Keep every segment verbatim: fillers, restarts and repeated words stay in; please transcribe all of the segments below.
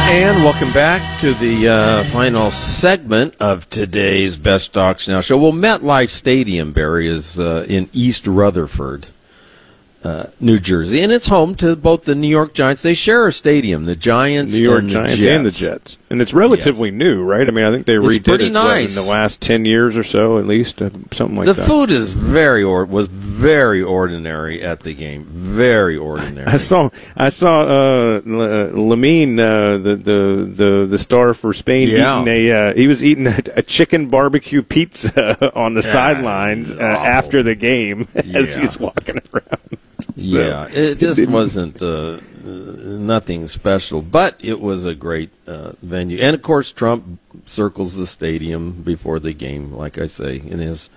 And welcome back to the uh, final segment of today's Best Stocks Now show. Well, MetLife Stadium, Barry, is uh, in East Rutherford, uh, New Jersey, and it's home to both the New York Giants. They share a stadium, the Giants, New York and Giants the Jets. and the Jets, and it's relatively yes. new, right? I mean, I think they it's redid pretty it nice. what, in the last ten years or so, at least, uh, something like the that. The food is very or was very ordinary at the game, very ordinary. I saw, I saw uh, Lamine, uh, the the the the star for Spain, yeah. eating a uh, he was eating a, a chicken barbecue pizza on the yeah, sidelines uh, after the game as yeah. he's walking around. So, yeah, it just it wasn't uh, nothing special, but it was a great uh, venue. And, of course, Trump circles the stadium before the game, like I say, in his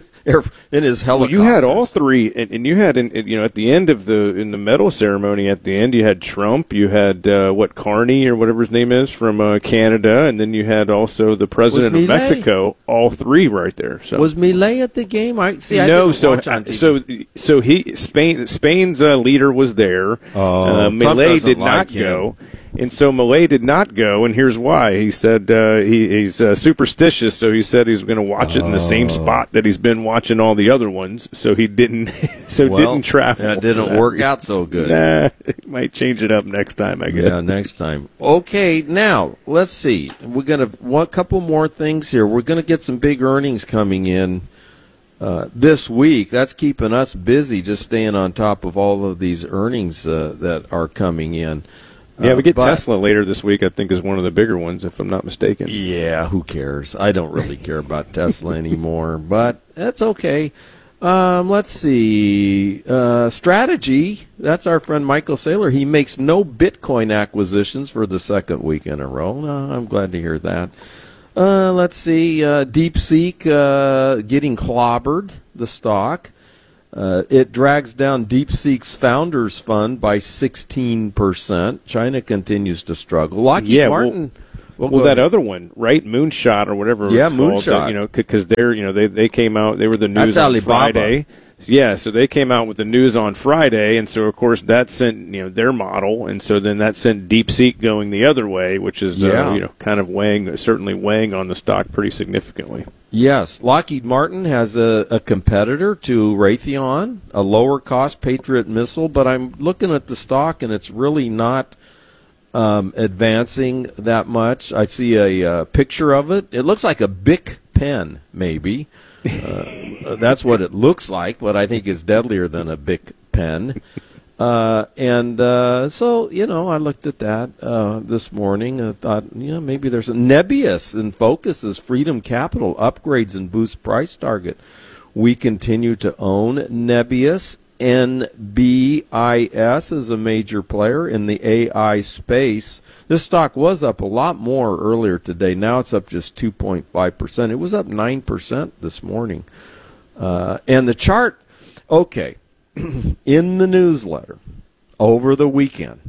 in his helicopter. Well, you had all three, and, and you had, in, you know, at the end of the in the medal ceremony, at the end, you had Trump, you had uh, what Carney or whatever his name is from uh, Canada, and then you had also the president of Mexico. All three right there. So was Milei at the game? I see. I no, didn't so watch on T V. so so he Spain Spain's uh, leader was there. Oh, uh, Milei did not like go. And so Milei did not go, and here's why. He said uh, he, he's uh, superstitious, so he said he's going to watch it in the same spot that he's been watching all the other ones. So he didn't. So well, didn't travel. That didn't that. work out so good. Nah, it might change it up next time, I guess. Yeah, next time. Okay, now let's see. We're gonna one couple more things here. We're gonna get some big earnings coming in uh, this week. That's keeping us busy, just staying on top of all of these earnings uh, that are coming in. Yeah, we get uh, but, Tesla later this week, I think, is one of the bigger ones, if I'm not mistaken. Yeah, who cares? I don't really care about Tesla anymore, but that's okay. Um, let's see. Uh, strategy, that's our friend Michael Saylor. He makes no Bitcoin acquisitions for the second week in a row. Uh, I'm glad to hear that. Uh, let's see. Uh, DeepSeek uh, getting clobbered, the stock. Uh, it drags down DeepSeek's Founders Fund by sixteen percent. China continues to struggle. Lockheed yeah, Martin. Well, well, well that other one, right? Moonshot or whatever. Yeah, it's Moonshot. Called, you know, because they're, you know, they they came out. They were the news That's on Alibaba. Friday. Yeah, so they came out with the news on Friday, and so of course that sent you know their model, and so then that sent DeepSeek going the other way, which is yeah. uh, you know kind of weighing, certainly weighing on the stock pretty significantly. Yes, Lockheed Martin has a, a competitor to Raytheon, a lower-cost Patriot missile, but I'm looking at the stock, and it's really not um, advancing that much. I see a uh, picture of it. It looks like a Bic pen, maybe. Uh, that's what it looks like, but I think it's deadlier than a Bic pen. Uh, and uh, so, you know, I looked at that uh, this morning and thought, you know, maybe there's a Nebius in focus as Freedom Capital upgrades and boosts price target. We continue to own Nebius. N B I S is a major player in the A I space. This stock was up a lot more earlier today. Now it's up just two point five percent. It was up nine percent this morning. Uh, and the chart, okay. In the newsletter over the weekend,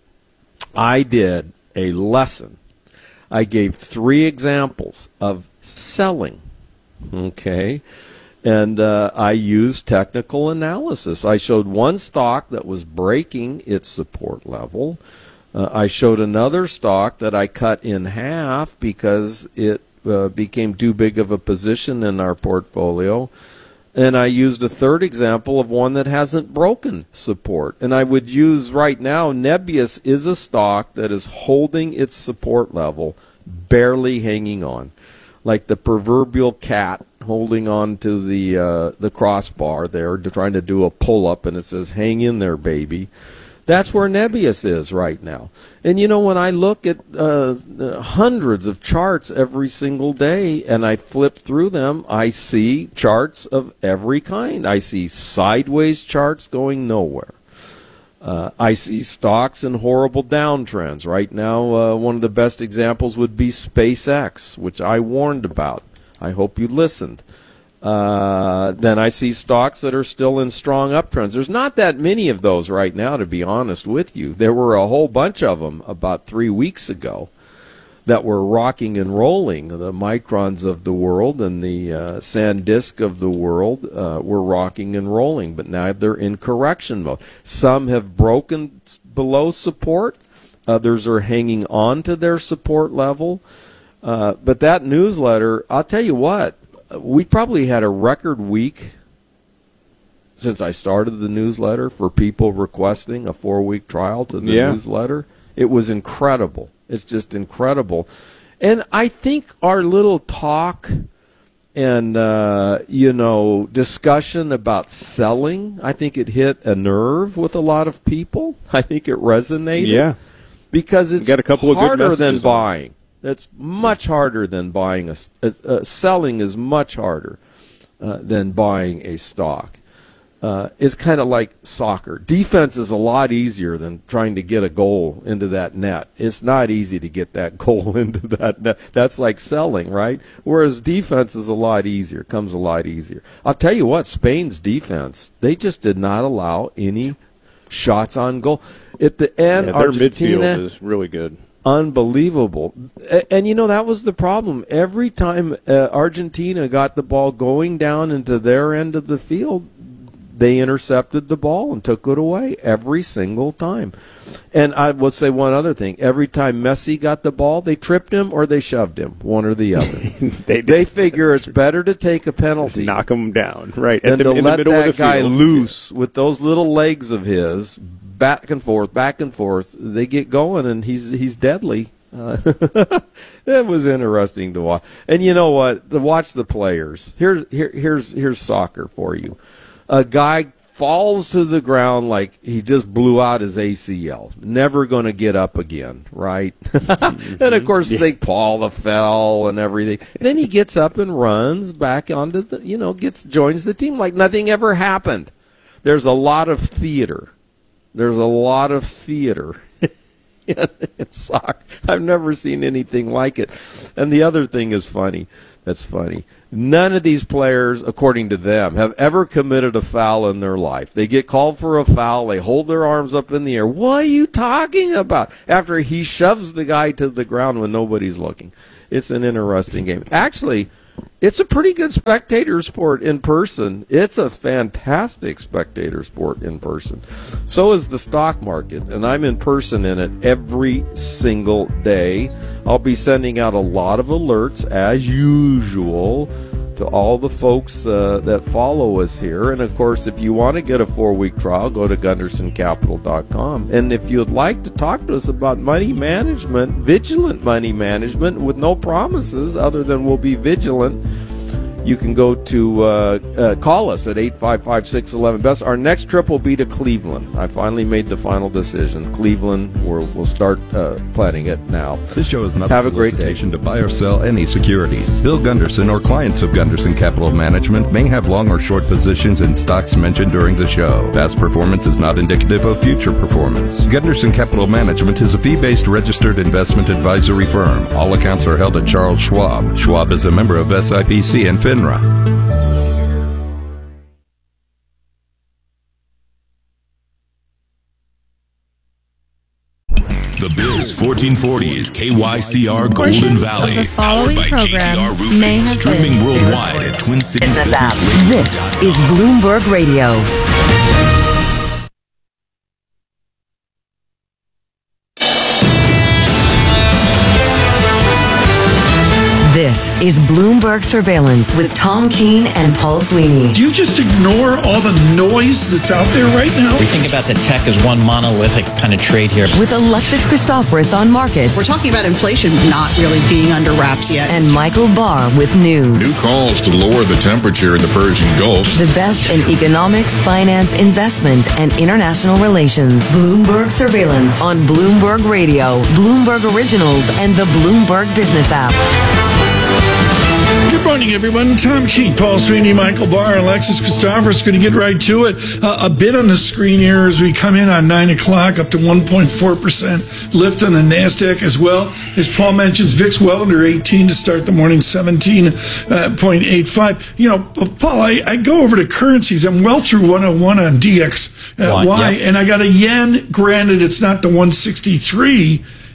I did a lesson. I gave three examples of selling, okay, and uh, I used technical analysis. I showed one stock that was breaking its support level. Uh, I showed another stock that I cut in half because it uh, became too big of a position in our portfolio. And I used a third example of one that hasn't broken support. And I would use right now, Nebius is a stock that is holding its support level, barely hanging on. Like the proverbial cat holding on to the uh, the crossbar there, trying to do a pull-up, and it says, hang in there, baby. That's where Nebius is right now. And, you know, when I look at uh, hundreds of charts every single day and I flip through them, I see charts of every kind. I see sideways charts going nowhere. Uh, I see stocks in horrible downtrends. Right now, uh, one of the best examples would be SpaceX, which I warned about. I hope you listened. Uh, then I see stocks that are still in strong uptrends. There's not that many of those right now, to be honest with you. There were a whole bunch of them about three weeks ago that were rocking and rolling. The Microns of the world and the uh, SanDisk of the world uh, were rocking and rolling, but now they're in correction mode. Some have broken below support. Others are hanging on to their support level. Uh, but that newsletter, I'll tell you what, we probably had a record week since I started the newsletter for people requesting a four-week trial to the yeah. newsletter. It was incredible. It's just incredible. And I think our little talk and, uh, you know, discussion about selling, I think it hit a nerve with a lot of people. I think it resonated. Yeah. Because it's got a couple of good harder than messages buying. It's much harder than buying a, uh, uh, selling is much harder uh, than buying a stock. Uh, it's kind of like soccer. Defense is a lot easier than trying to get a goal into that net. It's not easy to get that goal into that net. That's like selling, right? Whereas defense is a lot easier, comes a lot easier. I'll tell you what, Spain's defense, they just did not allow any shots on goal. At the end, yeah, their Argentina midfield is really good. Unbelievable. And, and, you know, that was the problem. Every time uh, Argentina got the ball going down into their end of the field, they intercepted the ball and took it away every single time. And I will say one other thing. Every time Messi got the ball, they tripped him or they shoved him, one or the other. they, they figure it's better to take a penalty. Just knock him down, right, than at the, to in let the middle that of the guy field. loose with those little legs of his, back and forth, back and forth. They get going, and he's he's deadly. Uh, it was interesting to watch. And you know what? To watch the players. Here's here, here's here's soccer for you. A guy falls to the ground like he just blew out his A C L. Never going to get up again, right? And, of course, yeah. they Paul the fell and everything. Then he gets up and runs back onto the, you know, gets joins the team like nothing ever happened. There's a lot of theater. There's a lot of theater in soccer. I've never seen anything like it. And the other thing is funny. That's funny. None of these players, according to them, have ever committed a foul in their life. They get called for a foul. They hold their arms up in the air. What are you talking about? After he shoves the guy to the ground when nobody's looking. It's an interesting game. Actually, it's a pretty good spectator sport in person. It's a fantastic spectator sport in person. So is the stock market, and I'm in person in it every single day. I'll be sending out a lot of alerts, as usual, to all the folks uh, that follow us here. And, of course, if you want to get a four-week trial, go to gunderson capital dot com. And if you'd like to talk to us about money management, vigilant money management with no promises other than we'll be vigilant, you can go to uh, uh, call us at eight five five, six one one, B E S. Our next trip will be to Cleveland. I finally made the final decision. Cleveland, we're, we'll start uh, planning it now. This show is not Have a a great day. solicitation to buy or sell any securities. Bill Gunderson or clients of Gunderson Capital Management may have long or short positions in stocks mentioned during the show. Past performance is not indicative of future performance. Gunderson Capital Management is a fee-based registered investment advisory firm. All accounts are held at Charles Schwab. Schwab is a member of S I P C and FINRA. The Biz fourteen forty is K Y C R Golden Valley, the following powered by J T program R may Roofing, have streaming been worldwide pre-recorded. at Twin Cities Business Business app. Radio. This is Bloomberg Radio. This is Bloomberg Surveillance with Tom Keene and Paul Sweeney. Do you just ignore all the noise that's out there right now? We think about the tech as one monolithic kind of trade here. With Alexis Christoforous on markets. We're talking about inflation not really being under wraps yet. And Michael Barr with news. New calls to lower the temperature in the Persian Gulf. The best in economics, finance, investment, and international relations. Bloomberg Surveillance on Bloomberg Radio, Bloomberg Originals, and the Bloomberg Business app. Good morning, everyone. Tom Keene, Paul Sweeney, Michael Barr, Alexis Christoforous. Going to get right to it. Uh, a bit on the screen here as we come in on nine o'clock, up to one point four percent lift on the NASDAQ as well. As Paul mentions, V I X well under eighteen to start the morning, seventeen point eight five. You know, Paul, I, I go over to currencies. I'm well through one oh one on D X Y, uh, Why? Yep. And I got a yen. Granted, it's not the one sixty-three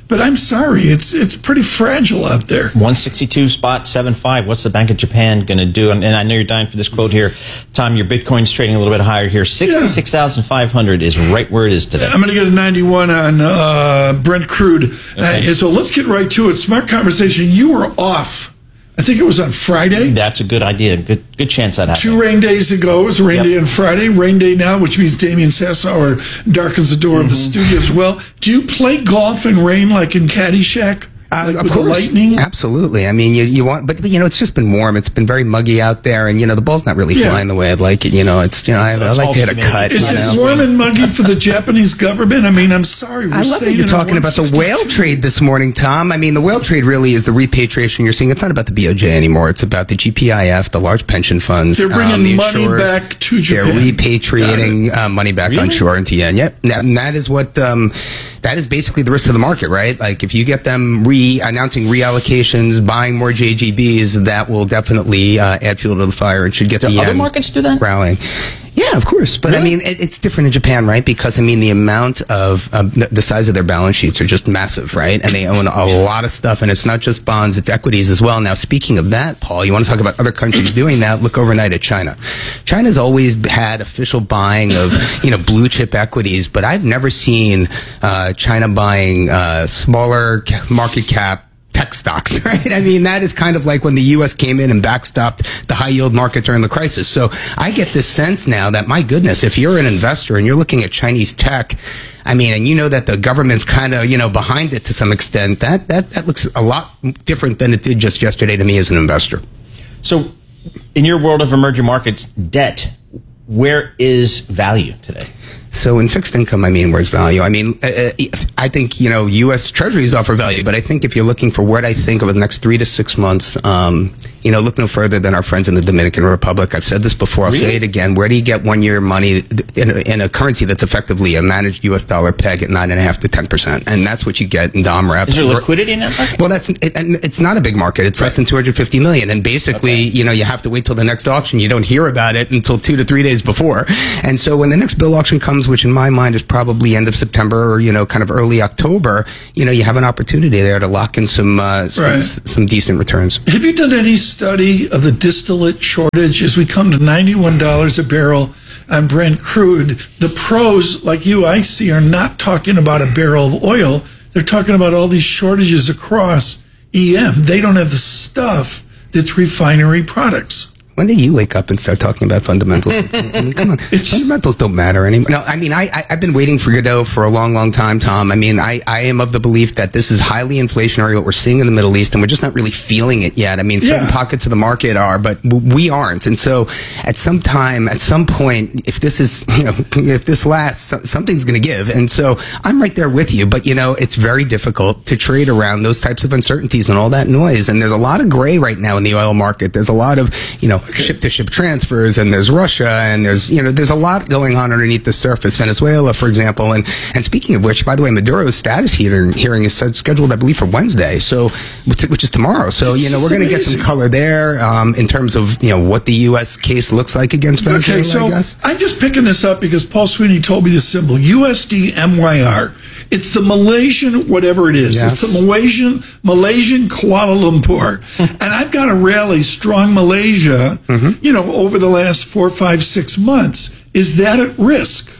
but I'm sorry, it's it's pretty fragile out there. one sixty-two spot seven five. What's the Bank of Japan going to do? And, and I know you're dying for this quote here. Tom, your Bitcoin's trading a little bit higher here. sixty-six thousand five hundred is right where it is today. I'm going to get a ninety-one on uh, Brent crude. Okay. Uh, so let's get right to it. Smart conversation. You were off. I think it was on Friday. That's a good idea. Good good chance that happened. Two rain days ago. It was a rain yep. day on Friday. Rain day now, which means Damien Sassower darkens the door mm-hmm. of the studio as well. Do you play golf in rain like in Caddyshack? Uh, like of with course, the lightning? Absolutely. I mean, you you want, but, but you know, it's just been warm. It's been very muggy out there, and you know, the ball's not really yeah. flying the way I'd like it. You know, it's you know, I, I like to hit a cut. Is you it know? warm and muggy for the Japanese government? I mean, I'm sorry. We're I love that you're talking about the whale trade this morning, Tom. I mean, the whale trade really is the repatriation you're seeing. It's not about the B O J anymore. It's about the G P I F, the large pension funds. They're bringing um, the money insurers. back to Japan. They're repatriating uh, money back really? on shore into yen. Yep, and that is what. Um, That is basically the risk of the market, right? Like, if you get them re-announcing reallocations, buying more J G Bs, that will definitely uh, add fuel to the fire and should get do the yen other markets do that? rallying. Yeah, of course. But really? I mean, it, it's different in Japan, right? Because, I mean, the amount of, um, the, the size of their balance sheets are just massive, right? And they own a lot of stuff, and it's not just bonds, it's equities as well. Now, speaking of that, Paul, you want to talk about other countries doing that? Look overnight at China. China's always had official buying of, you know, blue chip equities, but I've never seen uh, China buying uh, smaller market cap tech stocks, right? I mean, that is kind of like when the U S came in and backstopped the high yield market during the crisis. So I get this sense now that, my goodness, if you're an investor and you're looking at Chinese tech, I mean, and you know that the government's kind of, you know, behind it to some extent, that, that, that looks a lot different than it did just yesterday to me as an investor. So in your world of emerging markets, debt, where is value today? So in fixed income, I mean, where's value? I mean, uh, I think, you know, U S Treasuries offer value, but I think if you're looking for what I think over the next three to six months, um, you know, look no further than our friends in the Dominican Republic. I've said this before. I'll really? say it again. Where do you get one year money in a, in a currency that's effectively a managed U S dollar peg at nine and a half to ten percent? And that's what you get in D O M R E P. Is there liquidity in that market? Well, that's, it, and it's not a big market. It's right. less than two hundred fifty million. And basically, okay. you know, you have to wait till the next auction. You don't hear about it until two to three days before. And so when the next bill auction comes, which in my mind is probably end of September or, you know, kind of early October, you know, you have an opportunity there to lock in some, uh, some, right. some decent returns. Have you done any study of the distillate shortage as we come to ninety-one dollars a barrel on Brent crude? The pros, like you, I see, are not talking about a barrel of oil. They're talking about all these shortages across E M. They don't have the stuff that's refinery products. When did you wake up and start talking about fundamentals? I mean, come on. It's fundamentals just, don't matter anymore. No, I mean, I, I, I've been waiting for Godot for a long, long time, Tom. I mean, I, I am of the belief that this is highly inflationary, what we're seeing in the Middle East, and we're just not really feeling it yet. I mean, certain yeah. pockets of the market are, but we aren't. And so at some time, at some point, if this is, you know, if this lasts, something's going to give. And so I'm right there with you. But, you know, it's very difficult to trade around those types of uncertainties and all that noise. And there's a lot of gray right now in the oil market. There's a lot of, you know, ship-to-ship transfers, and there's Russia, and there's, you know, there's a lot going on underneath the surface. Venezuela, for example, and and speaking of which, by the way, Maduro's status hearing, hearing is scheduled, I believe, for Wednesday, so which is tomorrow. So you know, we're going to get some color there um, in terms of, you know, what the U S case looks like against Venezuela. Okay, so I guess. I'm just picking this up because Paul Sweeney told me the symbol U S D M Y R. It's the Malaysian, whatever it is. Yes. It's the Malaysian, Malaysian Kuala Lumpur. And I've got a rally, strong Malaysia, mm-hmm. you know, over the last four, five, six months. Is that at risk?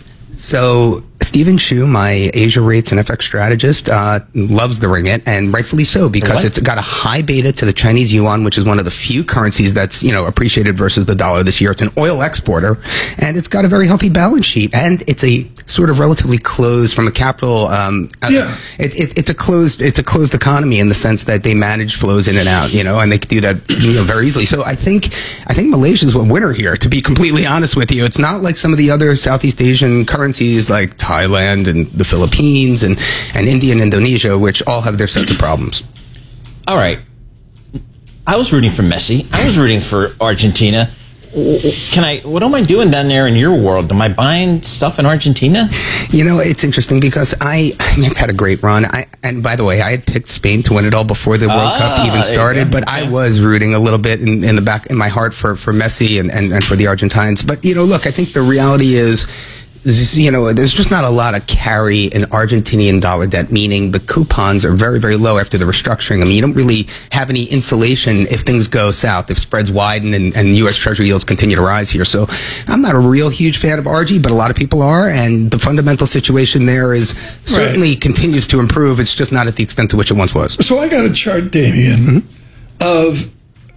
So Stephen Shu, my Asia rates and F X strategist, uh, loves the ringgit, and rightfully so, because what? It's got a high beta to the Chinese yuan, which is one of the few currencies that's, you know, appreciated versus the dollar this year. It's an oil exporter, and it's got a very healthy balance sheet, and it's a sort of relatively closed from a capital. Um, yeah. It, it, it's a closed, it's a closed economy in the sense that they manage flows in and out, you know, and they can do that, you know, very easily. So I think, I think Malaysia's a winner here, to be completely honest with you. It's not like some of the other Southeast Asian currencies like Thailand and the Philippines and, and India and Indonesia, which all have their sets of problems. All right. I was rooting for Messi. I was rooting for Argentina. Can I, what am I doing down there in your world? Am I buying stuff in Argentina? You know, it's interesting because I, I mean, it's had a great run. I, and by the way, I had picked Spain to win it all before the World ah, Cup even started, but I was rooting a little bit in, in the back, in my heart for, for Messi and, and, and for the Argentines. But, you know, look, I think the reality is, You know, there's just not a lot of carry in Argentinian dollar debt, meaning the coupons are very, very low after the restructuring. I mean, you don't really have any insulation if things go south, if spreads widen and, and U S Treasury yields continue to rise here. So I'm not a real huge fan of R G, but a lot of people are, and the fundamental situation there is certainly right. continues to improve. It's just not at the extent to which it once was. So I got a chart, Damien, mm-hmm. of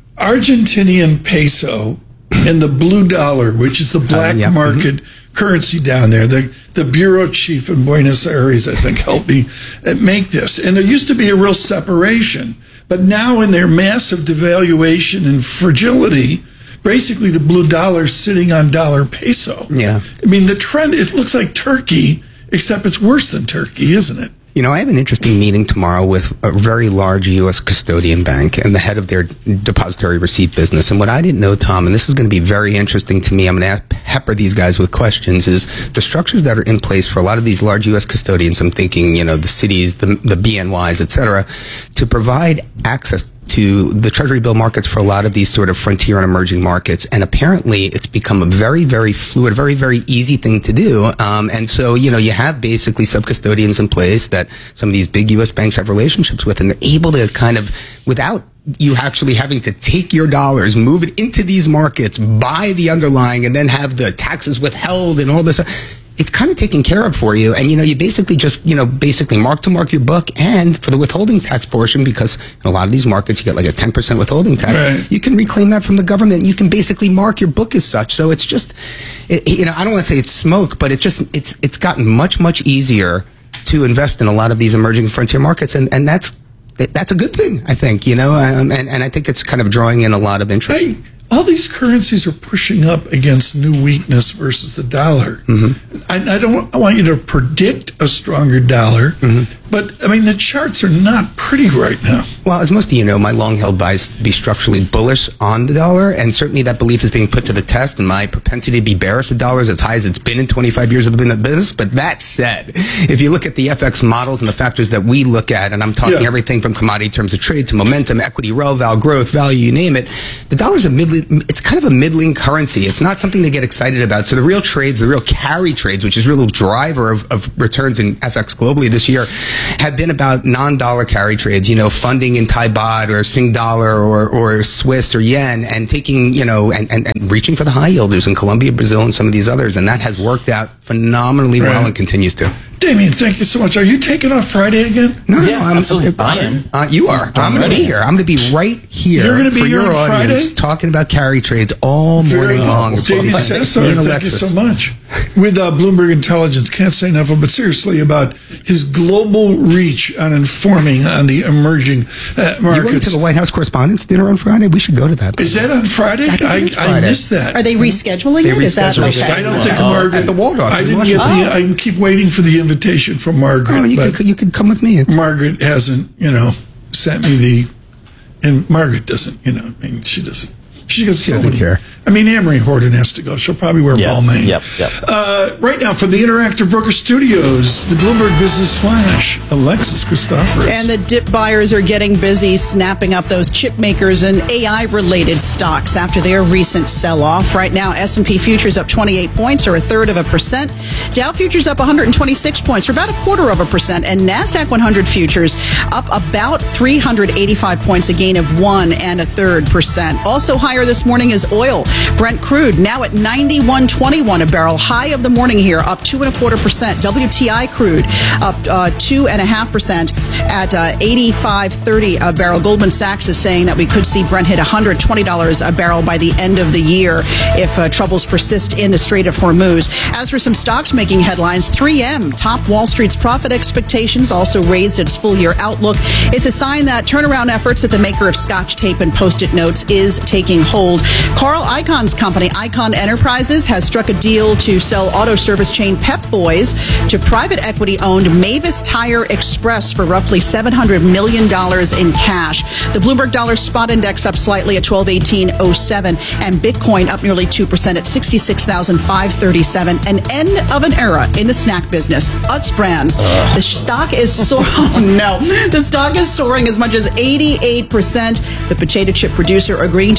Argentinian peso and the blue dollar, which is the black uh, yeah. market mm-hmm. currency down there. The the bureau chief in Buenos Aires, I think, helped me make this. And there used to be a real separation. But now in their massive devaluation and fragility, basically the blue dollar is sitting on dollar peso. Yeah. I mean, the trend, it looks like Turkey, except it's worse than Turkey, isn't it? You know, I have an interesting meeting tomorrow with a very large U S custodian bank and the head of their depository receipt business. And what I didn't know, Tom, and this is going to be very interesting to me, I'm going to pepper these guys with questions, is the structures that are in place for a lot of these large U S custodians, I'm thinking, you know, the cities, the, the B N Ys, et cetera, to provide access to the treasury bill markets for a lot of these sort of frontier and emerging markets. And apparently it's become a very, very fluid, very, very easy thing to do. Um, and so, you know, you have basically sub-custodians in place that some of these big U S banks have relationships with, and they're able to kind of, without you actually having to take your dollars, move it into these markets, buy the underlying, and then have the taxes withheld and all this. It's kind of taken care of for you. And, you know, you basically just, you know, basically mark to mark your book. And for the withholding tax portion, because in a lot of these markets, you get like a ten percent withholding tax, right. you can reclaim that from the government. You can basically mark your book as such. So it's just, it, you know, I don't want to say it's smoke, but it just, it's, it's gotten much, much easier to invest in a lot of these emerging frontier markets. And, and that's, that's a good thing, I think, you know, um, and, and I think it's kind of drawing in a lot of interest. Hey. All these currencies are pushing up against new weakness versus the dollar. Mm-hmm. I, I don't I want you to predict a stronger dollar, mm-hmm. but, I mean, the charts are not pretty right now. Well, as most of you know, my long-held bias to be structurally bullish on the dollar, and certainly that belief is being put to the test, and my propensity to be bearish the dollar is as high as it's been in twenty-five years of the business. But that said, if you look at the F X models and the factors that we look at, and I'm talking yeah. everything from commodity terms of trade to momentum, equity, rel, val, growth, value, you name it, the dollar's a middling, it's kind of a middling currency. It's not something to get excited about. So the real trades, the real carry trades, which is real driver of, of returns in F X globally this year, have been about non-dollar carry trades, you know, funding in Thai baht or Sing dollar or, or Swiss or yen, and taking, you know, and, and, and reaching for the high yielders in Colombia, Brazil, and some of these others. And that has worked out phenomenally right. well and continues to. Damien, thank you so much. Are you taking off Friday again? No, yeah, no, I'm, absolutely. I am. Uh, you are. I'm, I'm going to be here. I'm going to be right here. You're going to be for here your on audience, Friday? talking about carry trades all morning Very long. Well, Damien Cesar, thank you so much. With uh, Bloomberg Intelligence, can't say enough, but seriously about his global reach on informing on the emerging uh, markets. You went to the White House Correspondents' Dinner on Friday? We should go to that. Is that on Friday? I, I, Friday. I missed that. Are they rescheduling it? Is that like okay? I don't think uh, Margaret. At the Waldorf. I didn't get the. Oh. I keep waiting for the invitation from Margaret. Oh, you could you could come with me. Margaret hasn't, you know, sent me the. And Margaret doesn't, you know, I mean, she doesn't. She, she so doesn't many, care. I mean, Amory Horton has to go. She'll probably wear yep, Balmain. Yep, yep. Uh, right now, from the Interactive Broker Studios, the Bloomberg Business Flash, Alexis Christoforous. And the dip buyers are getting busy snapping up those chip makers and A I-related stocks after their recent sell-off. Right now, S and P futures up twenty-eight points, or a third of a percent. Dow futures up one hundred twenty-six points, or about a quarter of a percent. And NASDAQ one hundred futures up about three hundred eighty-five points, a gain of one and a third percent. Also higher this morning is oil. Brent crude now at ninety-one twenty-one a barrel. High of the morning here, up two and a quarter percent. W T I crude up uh, two and a half percent at uh, eighty-five thirty a barrel. Goldman Sachs is saying that we could see Brent hit one hundred twenty dollars a barrel by the end of the year if uh, troubles persist in the Strait of Hormuz. As for some stocks making headlines, three M topped Wall Street's profit expectations, also raised its full year outlook. It's a sign that turnaround efforts at the maker of Scotch tape and Post-it notes is taking hold. Carl Icahn's company, Icahn Enterprises, has struck a deal to sell auto service chain Pep Boys to private equity-owned Mavis Tire Express for roughly seven hundred million dollars in cash. The Bloomberg Dollar Spot Index up slightly at twelve eighteen oh seven, and Bitcoin up nearly two percent at sixty-six thousand five hundred thirty-seven. An end of an era in the snack business. Utz Brands. Uh. The stock is soaring. Oh, no. The stock is soaring as much as eighty-eight percent. The potato chip producer agreeing to be taken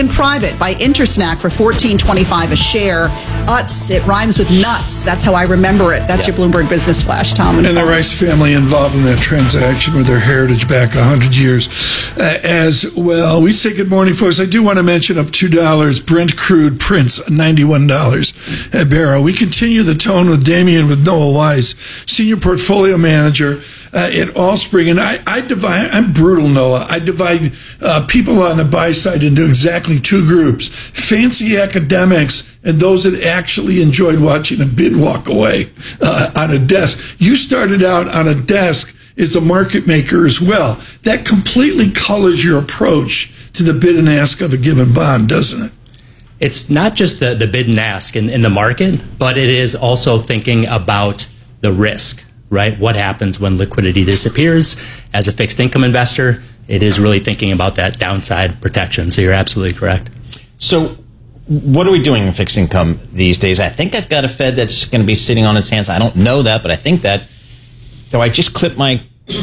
Taken Private by Intersnack for fourteen twenty-five a share. Utz, it rhymes with nuts. That's how I remember it. That's Yeah. your Bloomberg Business Flash, Tom. And the Rice family involved in that transaction with their heritage back one hundred years uh, as well. We say good morning, folks. I do want to mention up two dollars. Brent crude prints ninety-one dollars a barrel. We continue the tone with Damien with Noah Wise, Senior Portfolio Manager uh, at Allspring. And I, I divide, I'm brutal, Noah. I divide uh, people on the buy side into exactly two groups. Fancy academics and those that actually enjoyed watching a bid walk away uh, on a desk. You started out on a desk as a market maker as well. That completely colors your approach to the bid and ask of a given bond, doesn't it? It's not just the, the bid and ask in, in the market, but it is also thinking about the risk, right? What happens when liquidity disappears? As a fixed income investor, it is really thinking about that downside protection. So you're absolutely correct. So what are we doing in fixed income these days? I think I've got a Fed that's going to be sitting on its hands. I don't know that, but I think that. Do I just clip my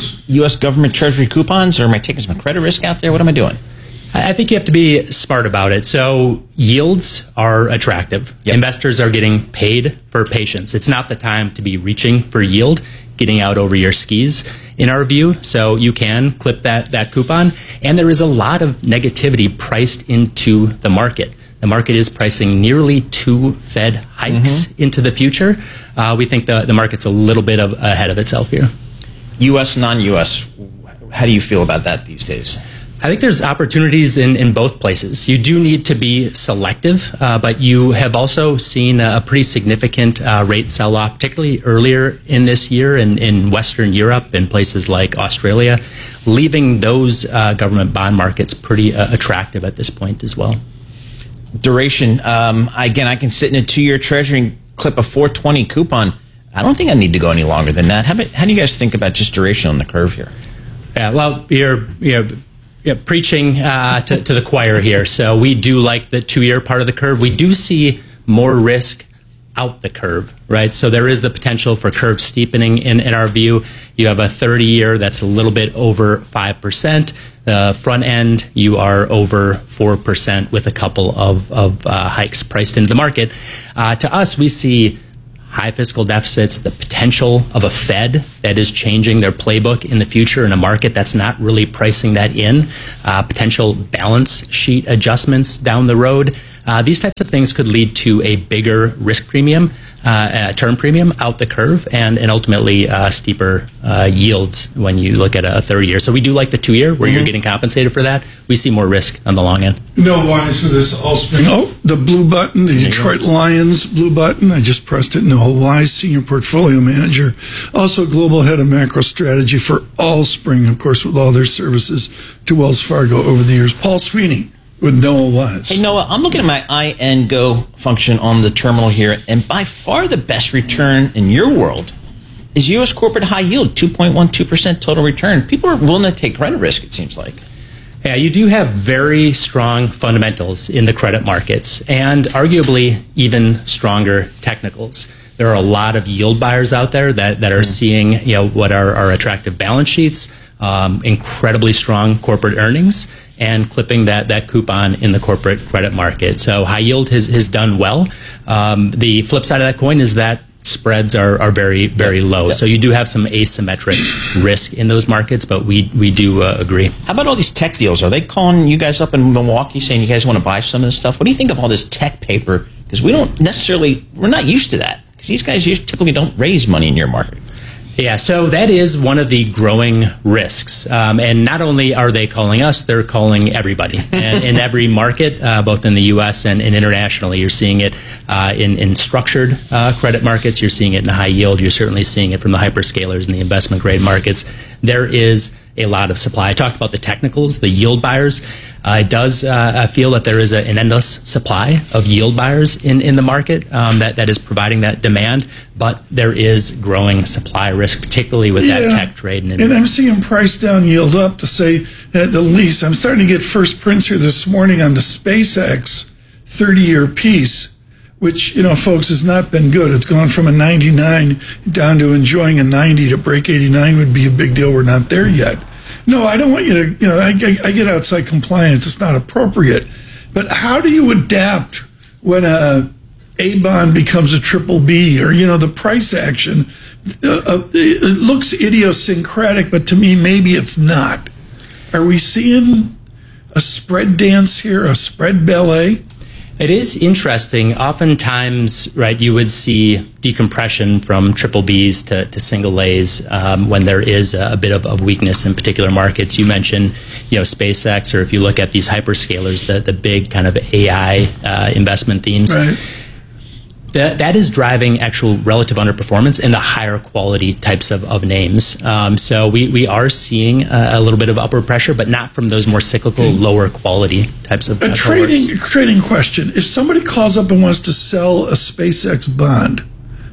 U S government treasury coupons, or am I taking some credit risk out there? What am I doing? I think you have to be smart about it. So yields are attractive. Yep. Investors are getting paid for patience. It's not the time to be reaching for yield, getting out over your skis, in our view. So you can clip that, that coupon. And there is a lot of negativity priced into the market. The market is pricing nearly two Fed hikes mm-hmm. into the future. Uh, we think the, the market's a little bit of ahead of itself here. U S, non-U S, how do you feel about that these days? I think there's opportunities in, in both places. You do need to be selective, uh, but you have also seen a pretty significant uh, rate sell-off, particularly earlier in this year in, in Western Europe and places like Australia, leaving those uh, government bond markets pretty uh, attractive at this point as well. Duration, um, again, I can sit in a two-year treasury and clip a four twenty coupon. I don't think I need to go any longer than that. How, about, how do you guys think about just duration on the curve here? Yeah, well, you're, you're, you're preaching uh, to, to the choir here. So we do like the two-year part of the curve. We do see more risk out the curve, right? So there is the potential for curve steepening in, in our view. You have a thirty-year that's a little bit over five percent. The front end, you are over four percent with a couple of, of uh, hikes priced into the market. Uh, to us, we see high fiscal deficits, the potential of a Fed that is changing their playbook in the future in a market that's not really pricing that in, uh, potential balance sheet adjustments down the road. Uh, these types of things could lead to a bigger risk premium, uh, a term premium out the curve, and, and ultimately uh, steeper uh, yields when you look at a thirty-year. So we do like the two-year where mm-hmm. you're getting compensated for that. We see more risk on the long end. No Wise for this Allspring. Oh, the blue button, the Detroit Lions blue button. I just pressed it. No Wise, Senior Portfolio Manager. Also Global Head of Macro Strategy for Allspring, of course, with all their services to Wells Fargo over the years. Paul Sweeney with Noah Wise. Hey, Noah, I'm looking at my I N Go function on the terminal here, and by far the best return in your world is U S corporate high yield, two point one two percent total return. People are willing to take credit risk, it seems like. Yeah, you do have very strong fundamentals in the credit markets, and arguably even stronger technicals. There are a lot of yield buyers out there that, that are mm. seeing, you know, what are, are attractive balance sheets, um, incredibly strong corporate earnings, and clipping that, that coupon in the corporate credit market. So high yield has, has done well. Um, the flip side of that coin is that spreads are, are very, very low. Yeah. So you do have some asymmetric risk in those markets, but we, we do uh, agree. How about all these tech deals? Are they calling you guys up in Milwaukee saying you guys want to buy some of this stuff? What do you think of all this tech paper? Because we don't necessarily, we're not used to that. Because these guys typically don't raise money in your market. Yeah, so that is one of the growing risks. Um, and not only are they calling us, they're calling everybody. And in every market, uh, both in the U S and, and internationally, you're seeing it uh, in, in structured uh, credit markets. You're seeing it in high yield. You're certainly seeing it from the hyperscalers and the investment grade markets. There is a lot of supply. I talked about the technicals, the yield buyers. Uh, it does uh, feel that there is a, an endless supply of yield buyers in, in the market um, that, that is providing that demand, but there is growing supply risk, particularly with yeah. that tech trade. And, and I'm seeing price down, yield up, to say at the least. I'm starting to get first prints here this morning on the SpaceX thirty-year piece, which, you know, folks, has not been good. It's gone from a ninety-nine down to enjoying a ninety. To break eighty-nine would be a big deal. We're not there yet. No, I don't want you to, you know, I, I, I get outside compliance. It's not appropriate. But how do you adapt when a A bond becomes a triple B, or, you know, the price action? Uh, uh, it looks idiosyncratic, but to me, maybe it's not. Are we seeing a spread dance here, a spread ballet? It is interesting. Oftentimes, right, you would see decompression from triple Bs to, to single A's um, when there is a, a bit of, of weakness in particular markets. You mentioned, you know, SpaceX, or if you look at these hyperscalers, the, the big kind of A I uh, investment themes. Right. That, that is driving actual relative underperformance in the higher quality types of, of names. Um, so we, we are seeing a, a little bit of upward pressure, but not from those more cyclical, lower quality types of a uh, trading cohorts. trading question. If somebody calls up and wants to sell a SpaceX bond,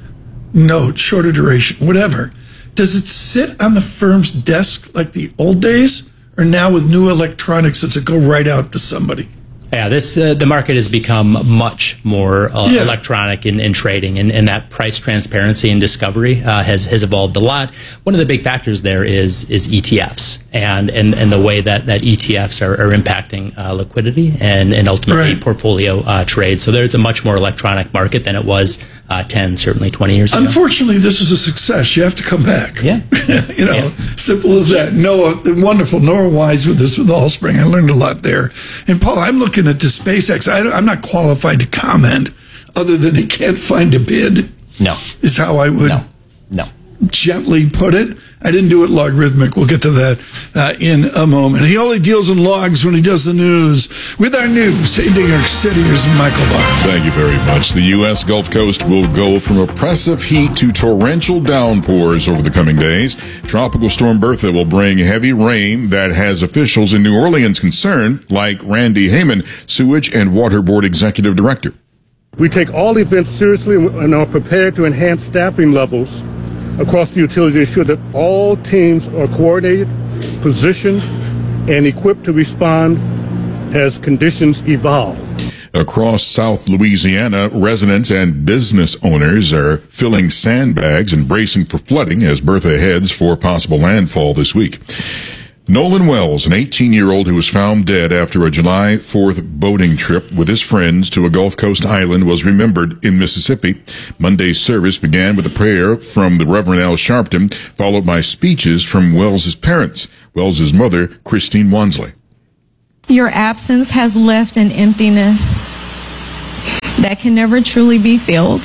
note, shorter duration, whatever, does it sit on the firm's desk like the old days, or now with new electronics, does it go right out to somebody? Yeah, this uh, the market has become much more uh, Yeah. electronic in, in trading, and, and that price transparency and discovery uh, has has evolved a lot. One of the big factors there is is E T Fs and and, and the way that, that E T Fs are, are impacting uh, liquidity and, and ultimately Right. portfolio uh, trades. So there's a much more electronic market than it was uh, ten, certainly twenty years ago. Unfortunately, this is a success. You have to come back. Yeah. you know, simple as that. Noah, wonderful. Noah Wise with this with Allspring. I learned a lot there. And Paul, I'm looking at the SpaceX. I, don't- I'm not qualified to comment, other than he can't find a bid. No. Is how I would No. No. gently put it. I didn't do it logarithmic. We'll get to that uh, in a moment. He only deals in logs when he does the news. With our news, in New York City, here's Michael Barr. Thank you very much. The U S. Gulf Coast will go from oppressive heat to torrential downpours over the coming days. Tropical Storm Bertha will bring heavy rain that has officials in New Orleans concerned, like Randy Heyman, Sewage and Water Board Executive Director. We take all events seriously and are prepared to enhance staffing levels across the utility to ensure that all teams are coordinated, positioned, and equipped to respond as conditions evolve. Across South Louisiana, residents and business owners are filling sandbags and bracing for flooding as Bertha heads for possible landfall this week. Nolan Wells, an eighteen-year-old who was found dead after a July fourth boating trip with his friends to a Gulf Coast island, was remembered in Mississippi. Monday's service began with a prayer from the Reverend Al Sharpton, followed by speeches from Wells's parents. Wells's mother, Christine Wansley. Your absence has left an emptiness that can never truly be filled.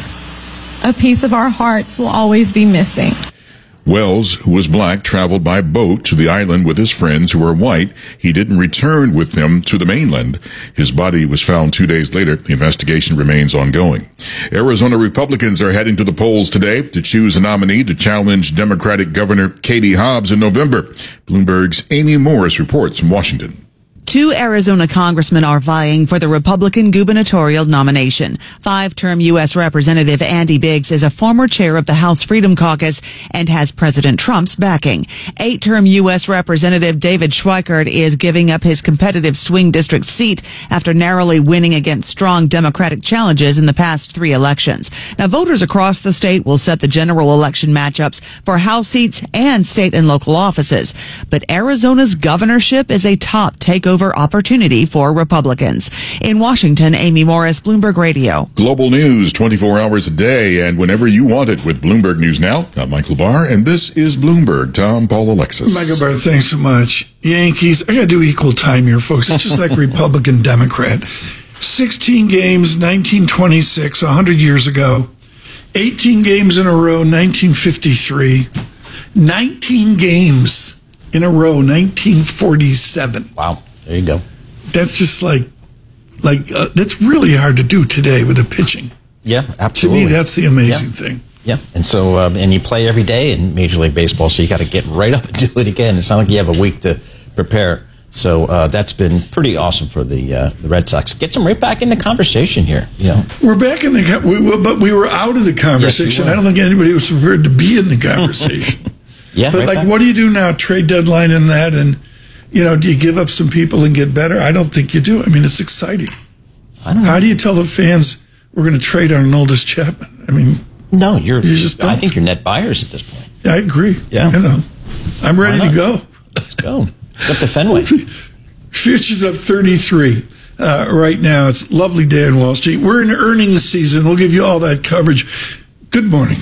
A piece of our hearts will always be missing. Wells, who was black, traveled by boat to the island with his friends who were white. He didn't return with them to the mainland. His body was found two days later. The investigation remains ongoing. Arizona Republicans are heading to the polls today to choose a nominee to challenge Democratic Governor Katie Hobbs in November. Bloomberg's Amy Morris reports from Washington. Two Arizona congressmen are vying for the Republican gubernatorial nomination. Five-term U S. Representative Andy Biggs is a former chair of the House Freedom Caucus and has President Trump's backing. Eight-term U S. Representative David Schweikert is giving up his competitive swing district seat after narrowly winning against strong Democratic challenges in the past three elections. Now, voters across the state will set the general election matchups for House seats and state and local offices. But Arizona's governorship is a top takeover opportunity for Republicans. In Washington, Amy Morris, Bloomberg Radio. Global news twenty-four hours a day and whenever you want it with Bloomberg News Now. I'm Michael Barr, and this is Bloomberg. Tom, Paul, Alexis. Michael Barr, thanks so much. Yankees, I got to do equal time here, folks. It's just like Republican, Democrat. sixteen games, nineteen twenty-six, one hundred years ago. eighteen games in a row, nineteen fifty-three. nineteen games in a row, nineteen forty-seven. Wow. There you go. That's just like, like uh, that's really hard to do today with the pitching. Yeah, absolutely. To me, that's the amazing yeah. thing. Yeah, and so um, and you play every day in Major League Baseball, so you got to get right up and do it again. It's not like you have a week to prepare. So uh, that's been pretty awesome for the uh, the Red Sox. Gets them right back in the conversation here. You know, we're back in the co- we, we, but we were out of the conversation. Yes, I don't think anybody was prepared to be in the conversation. yeah, but right like, back. what do you do now? Trade deadline and that, and you know, do you give up some people and get better? I don't think you do. I mean, it's exciting. I don't know. How do you tell the fans we're going to trade Arnoldus Chapman? I mean, no, you're. You just don't. I think you're net buyers at this point. Yeah, I agree. Yeah, you know, I'm ready to go. Let's go. Up to Fenway. Fitch is up thirty-three. uh, right now. It's a lovely day on Wall Street. We're in earnings season. We'll give you all that coverage. Good morning.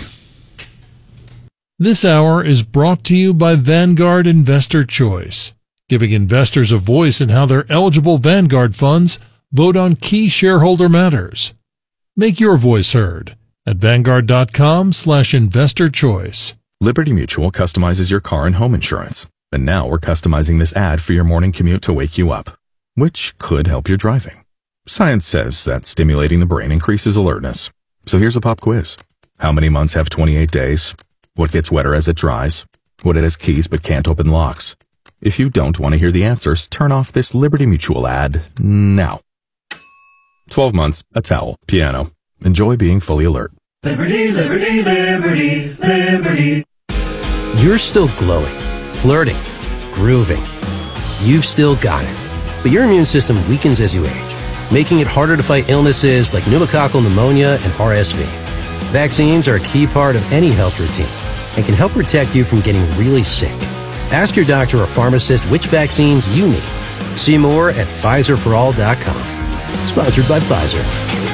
This hour is brought to you by Vanguard Investor Choice, giving investors a voice in how their eligible Vanguard funds vote on key shareholder matters. Make your voice heard at Vanguard.com slash investor choice. Liberty Mutual customizes your car and home insurance. And now we're customizing this ad for your morning commute to wake you up, which could help your driving. Science says that stimulating the brain increases alertness. So here's a pop quiz. How many months have twenty-eight days? What gets wetter as it dries? What has keys but can't open locks? If you don't want to hear the answers, turn off this Liberty Mutual ad now. twelve months, a towel, piano. Enjoy being fully alert. Liberty, liberty, liberty, liberty. You're still glowing, flirting, grooving. You've still got it. But your immune system weakens as you age, making it harder to fight illnesses like pneumococcal pneumonia and R S V. Vaccines are a key part of any health routine and can help protect you from getting really sick. Ask your doctor or pharmacist which vaccines you need. See more at Pfizer for all dot com. Sponsored by Pfizer.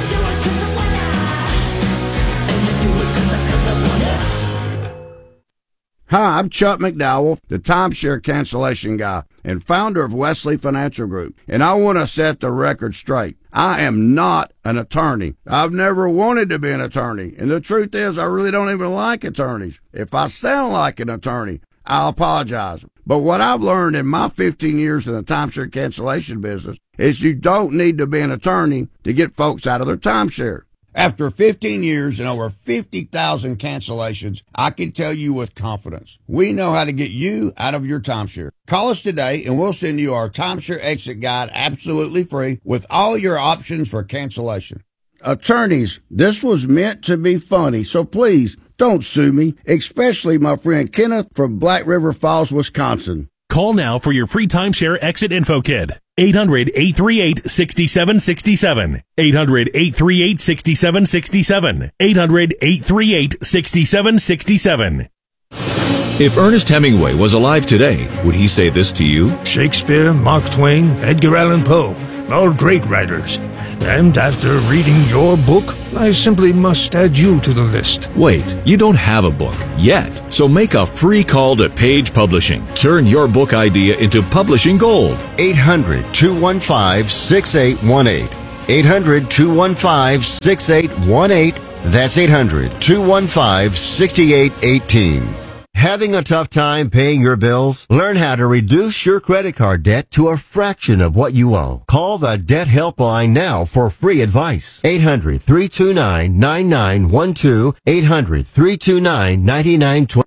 Hi, I'm Chuck McDowell, the timeshare cancellation guy and founder of Wesley Financial Group, and I want to set the record straight. I am not an attorney. I've never wanted to be an attorney, and the truth is I really don't even like attorneys. If I sound like an attorney, I'll apologize. But what I've learned in my fifteen years in the timeshare cancellation business is you don't need to be an attorney to get folks out of their timeshare. After fifteen years and over fifty thousand cancellations, I can tell you with confidence, we know how to get you out of your timeshare. Call us today and we'll send you our timeshare exit guide absolutely free with all your options for cancellation. Attorneys, this was meant to be funny, so please don't sue me, especially my friend Kenneth from Black River Falls, Wisconsin. Call now for your free timeshare exit info kit. eight hundred, eight three eight, six seven six seven. eight hundred, eight three eight, six seven six seven. eight hundred, eight three eight, six seven six seven. If Ernest Hemingway was alive today, would he say this to you? Shakespeare, Mark Twain, Edgar Allan Poe, all great writers. And after reading your book, I simply must add you to the list. Wait, you don't have a book yet. So make a free call to Page Publishing. Turn your book idea into publishing gold. eight hundred, two one five, six eight one eight. eight hundred, two one five, six eight one eight. That's eight hundred, two one five, six eight one eight. Having a tough time paying your bills? Learn how to reduce your credit card debt to a fraction of what you owe. Call the Debt Helpline now for free advice. eight hundred, three two nine, nine nine one two. eight hundred, three two nine, nine nine two zero.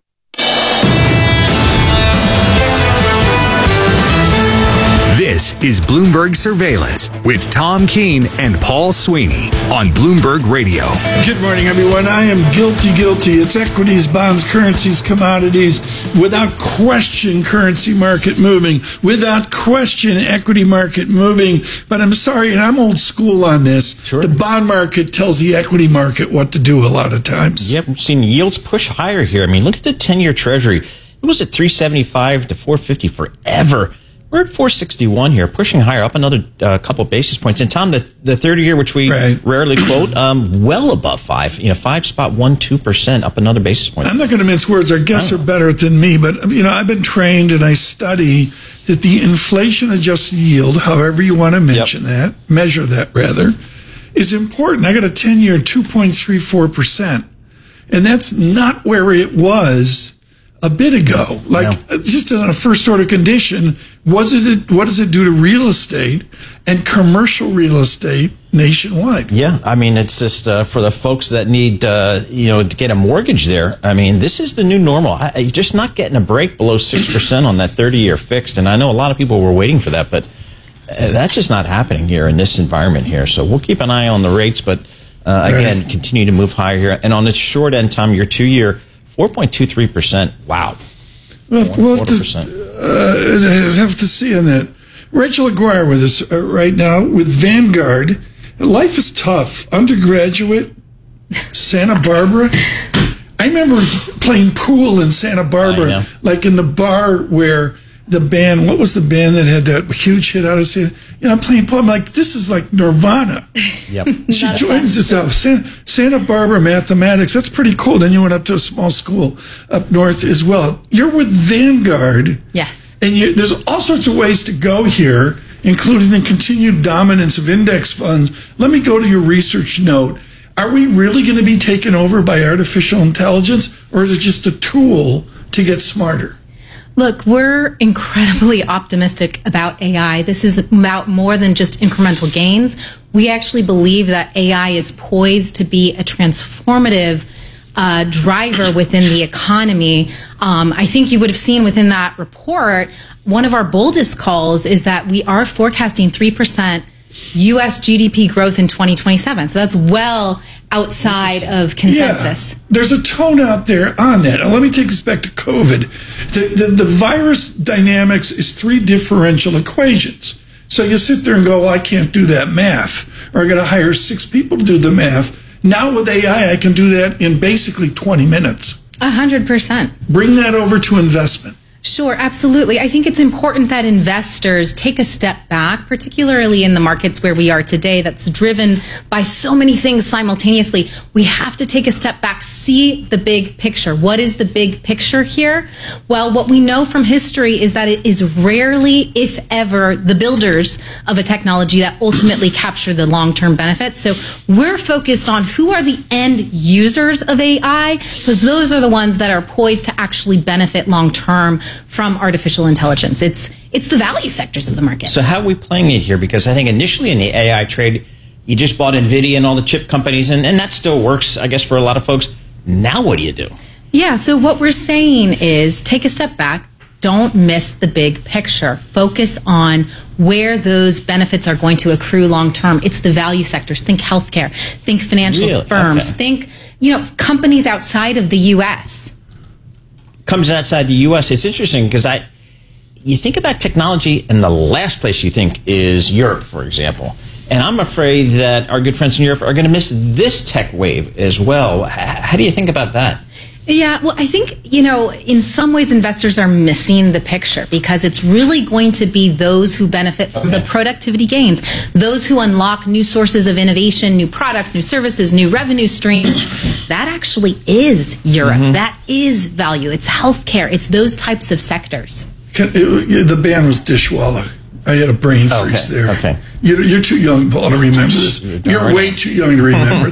This is Bloomberg Surveillance with Tom Keene and Paul Sweeney on Bloomberg Radio. Good morning, everyone. I am guilty, guilty. It's equities, bonds, currencies, commodities. Without question, currency market moving. Without question, equity market moving. But I'm sorry, and I'm old school on this. Sure. The bond market tells the equity market what to do a lot of times. Yep, we've seen yields push higher here. I mean, look at the ten-year Treasury. It was at three seventy-five to four fifty forever. We're at four sixty-one here, pushing higher, up another uh, couple basis points. And Tom, the the thirty year, which we right. rarely quote, um, well above five, you know, five spot one two percent, up another basis point. I'm not going to mince words. Our guests are better than me, but you know, I've been trained and I study that the inflation adjusted yield, however you want to mention yep. that, measure that rather, is important. I got a ten year two point three four percent, and that's not where it was a bit ago. Like yeah. just on a first order condition, was it, what does it do to real estate and commercial real estate nationwide? Yeah, I mean, it's just uh, for the folks that need, uh, you know, to get a mortgage there. I mean, this is the new normal. I, you're just not getting a break below six percent on that thirty year fixed. And I know a lot of people were waiting for that, but uh, that's just not happening here in this environment here. So we'll keep an eye on the rates, but uh, again, right. continue to move higher here. And on the short end, Tom, your two year, four point two three percent. Wow. Well, we'll have to, uh, have to see on that. Rachel Aguirre with us uh, right now with Vanguard. Life is tough. Undergraduate, Santa Barbara. I remember playing pool in Santa Barbara, like in the bar where the band, what was the band that had that huge hit out of Santa? You know, I'm playing Paul. I'm like, this is like Nirvana. Yep. She joins us out. Santa, Santa Barbara Mathematics. That's pretty cool. Then you went up to a small school up north as well. You're with Vanguard. Yes. And you, there's all sorts of ways to go here, including the continued dominance of index funds. Let me go to your research note. Are we really going to be taken over by artificial intelligence, or is it just a tool to get smarter? Look, we're incredibly optimistic about A I. This is about more than just incremental gains. We actually believe that A I is poised to be a transformative uh, driver within the economy. Um, I think you would have seen within that report, one of our boldest calls is that we are forecasting three percent U S G D P growth in twenty twenty-seven. So that's well outside of consensus. Yeah, there's a tone out there on that. Now, let me take this back to COVID. The, the, the virus dynamics is three differential equations. So you sit there and go, well, I can't do that math, or I got to hire six people to do the math. Now with A I, I can do that in basically twenty minutes. A hundred percent. Bring that over to investment. Sure, absolutely. I think it's important that investors take a step back, particularly in the markets where we are today that's driven by so many things simultaneously. We have to take a step back, see the big picture. What is the big picture here? Well, what we know from history is that it is rarely, if ever, the builders of a technology that ultimately capture the long-term benefits. So we're focused on who are the end users of A I, because those are the ones that are poised to actually benefit long-term from artificial intelligence. It's it's the value sectors of the market. So how are we playing it here? Because I think initially in the A I trade, you just bought NVIDIA and all the chip companies, and, and that still works, I guess, for a lot of folks. Now what do you do? Yeah, so what we're saying is take a step back. Don't miss the big picture. Focus on where those benefits are going to accrue long term. It's the value sectors. Think healthcare. Think financial Really? firms. Okay. Think, you know, companies outside of the U S Comes outside the U S. It's interesting because I, you think about technology, and the last place you think is Europe, for example. And I'm afraid that our good friends in Europe are going to miss this tech wave as well. H- how do you think about that? Yeah, well, I think, you know, in some ways investors are missing the picture because it's really going to be those who benefit from the productivity gains, those who unlock new sources of innovation, new products, new services, new revenue streams. That actually is Europe. Mm-hmm. That is value. It's healthcare. It's those types of sectors. Can, it, the band was Dishwalla. I had a brain freeze Okay, there. okay. You're, you're too young, Paul, to remember this. You're way too young to remember